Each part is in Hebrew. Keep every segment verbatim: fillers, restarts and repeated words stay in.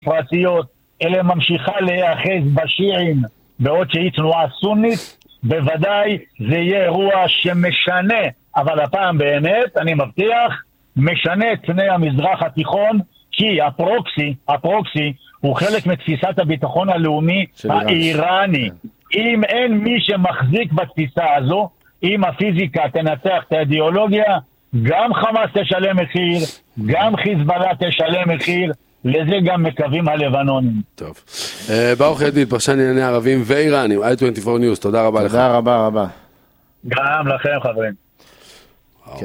פרטיות, אלא ממשיכה להיאחז בשיעים, בעוד שהיא תנועה סונית, בוודאי זה יהיה אירוע שמשנה, אבל הפעם באמת, אני מבטיח, משנה את פני המזרח התיכון, כי הפרוקסי, הפרוקסי הוא חלק מתפיסת הביטחון הלאומי האיראני. אם אין מי שמחזיק בתפיסה הזו, אם הפיזיקה תנצח את האידיאולוגיה, גם חמאס תשלם מחיר, גם חיזבאללה תשלם מחיר, לזה גם מקווים הלבנונים. טוב. ברוך ידיד, פרשן ענייני ערבים ואיראנים, איי עשרים וארבע ניוז, תודה רבה לך. תודה רבה רבה. גם לכם חברים. כן.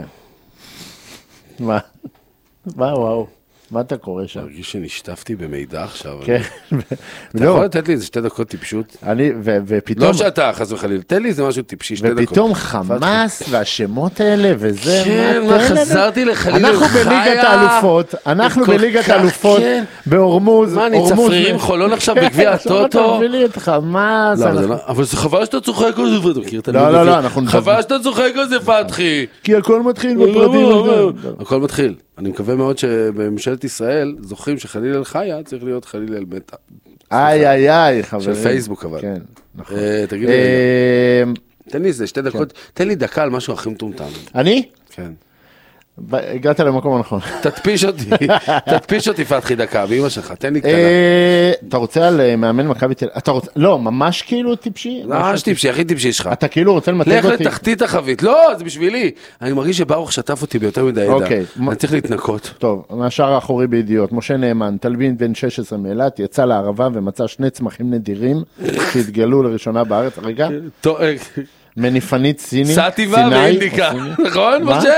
מה? מה וואו? מה אתה קורא שם? מרגיש שנשתפתי במידע עכשיו. כן. אתה יכול לתת לי איזה שתי דקות טיפשות? אני, ופתאום... לא שאתה, חס וחלילה, תן לי איזה משהו טיפשי, שתי דקות. ופתאום חמאס והשמות האלה וזה... כן, מה חזרתי לחלילה אנחנו בליגת האלופות, אנחנו בליגת האלופות, בהורמוז... מה, אני צפרירים חולון עכשיו בגביע הטוטו? אתה מביא לי את חמאס... אבל זה חבל שאתה צוחק על זה, אתה מכיר את לא, לא, לא, אנחנו... חבל שאתה צוחק על זה, פתחי. כי הכל מתחיל בפרטים. הכל מתחיל. אני מקווה מאוד שבממשלת ישראל זוכרים שחליל אל חיה צריך להיות חליל אל מתה. איי איי איי חברים. של פייסבוק אבל. כן, נכון. תגיד לי, תן לי איזה שתי דקות, תן לי דקה על משהו הכי מטומטם. אני? כן. הגעת למקום הנכון. תדפיש אותי, תדפיש אותי פתחי דקה, באמא שלך, תן לי קטנה. אתה רוצה על מאמן מכבי תל אביב? אתה רוצה, לא, ממש כאילו טיפשי? ממש טיפשי, הכי טיפשי שלך. אתה כאילו רוצה למתג אותי? לך לתחתית החבית, לא, זה בשבילי. אני מרגיש שברוך שטף אותי ביותר מדי ידע. אני צריך להתנקות. טוב, מהשאר האחורי בידיעות, משה נאמן, תלמיד בן שש עשרה מאילת, יצא לערבה ומצא שני צמחים נדירים שהתגלו לראשונה בארץ. רגע. מניפנית סיני, סטיבה ואינדיקה, נכון משה?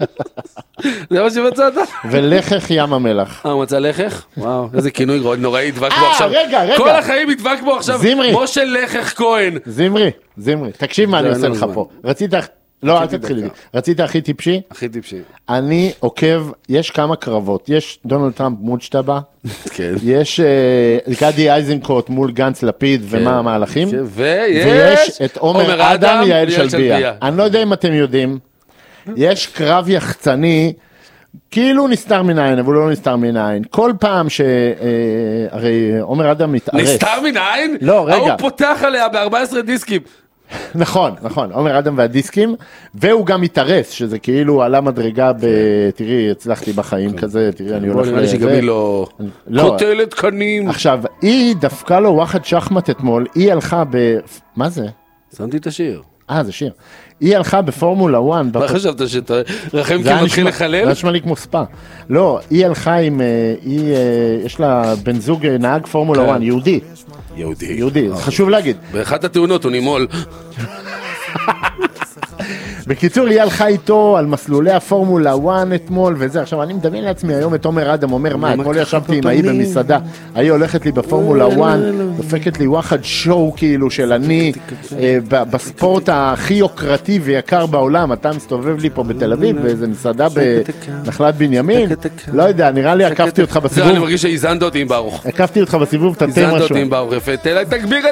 זה מה שמצאת? ולחך ים המלח. אה, מצא לחך? וואו, איזה כינוי נוראי, ידבק בו עכשיו. אה, רגע, רגע. כל החיים ידבק בו עכשיו, זמרי. משה לחך כהן. זמרי, זמרי, תקשיב מה אני עושה לך פה. רצית, לא, אל תתחיל לי. רצית הכי טיפשי? הכי טיפשי. אני עוקב, יש כמה קרבות, יש דונלד טראמפ מול שטאבה, יש גדי איזנקוט מול גנץ לפיד ומה המהלכים, ויש את עומר אדם יעל שלביה. אני לא יודע אם אתם יודעים, יש קרב יחצני, כאילו נסתר מן העין, אבל הוא לא נסתר מן העין. כל פעם ש... הרי עומר אדם מתארץ. נסתר מן העין? לא, רגע. הוא פותח עליה ב-ארבעה עשר דיסקים. נכון, נכון, עומר אדם והדיסקים, והוא גם מתארס, שזה כאילו עלה מדרגה ב... תראי, הצלחתי בחיים כזה, תראי, אני הולך... נראה לי שגם היא לא... קוטלת קנים. עכשיו, היא דפקה לו וואחד שחמט אתמול, היא הלכה ב... מה זה? שמתי את השיר. אה, זה שיר. היא הלכה בפורמולה אחת. מה חשבת שרחם כי מתחיל לחלל? זה נשמע לי כמו ספה. לא, היא הלכה עם... יש לה בן זוג נהג פורמולה אחת, יהודי. יהודי. יהודי, חשוב להגיד. באחת התאונות הוא נימול. בקיצור, היא הלכה איתו על מסלולי הפורמולה אחת אתמול וזה. עכשיו, אני מדמיין לעצמי היום את עומר אדם אומר, מה, אתמול ישבתי עם ההיא במסעדה, ההיא הולכת לי בפורמולה אחת, דופקת לי וואחד שואו כאילו של אני בספורט הכי יוקרתי ויקר בעולם, אתה מסתובב לי פה בתל אביב באיזה מסעדה בנחלת בנימין, לא יודע, נראה לי עקפתי אותך בסיבוב. זה אני מרגיש שהזנת אותי עם ברוך. עקפתי אותך בסיבוב, תתן משהו. הזנת אותי עם ברוך, יפה, תגביר